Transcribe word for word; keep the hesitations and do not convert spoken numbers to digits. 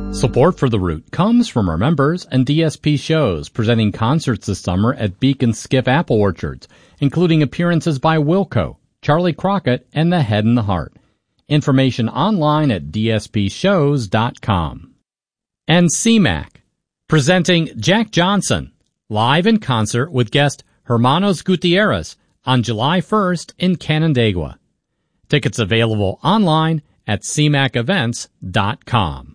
Support for The Root comes from our members and D S P shows presenting concerts this summer at Beacon Skiff Apple Orchards, including appearances by Wilco, Charlie Crockett, and The Head and the Heart. Information online at d s p shows dot com. And C MAC, presenting Jack Johnson, live in concert with guest Hermanos Gutierrez on July first in Canandaigua. Tickets available online at c mac events dot com.